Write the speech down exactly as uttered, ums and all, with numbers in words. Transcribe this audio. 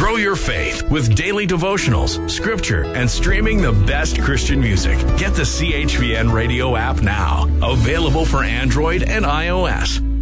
Grow your faith with daily devotionals, scripture, and streaming the best Christian music. Get the C H V N radio app now. Available for Android and iOS.